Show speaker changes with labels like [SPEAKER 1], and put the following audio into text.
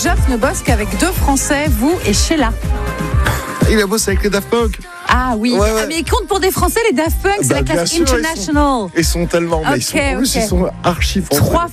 [SPEAKER 1] Geoff ne bosse qu'avec 2 Français, vous et Sheila.
[SPEAKER 2] Il a bossé avec les Daft Punk.
[SPEAKER 1] Ah oui,
[SPEAKER 2] Ouais.
[SPEAKER 1] Ah, mais ils comptent pour des Français, les Daft Punk, c'est la
[SPEAKER 2] Bien
[SPEAKER 1] classe
[SPEAKER 2] sûr,
[SPEAKER 1] international.
[SPEAKER 2] Ils sont tellement, mais
[SPEAKER 1] Ok.
[SPEAKER 2] ils sont archi français.
[SPEAKER 1] 3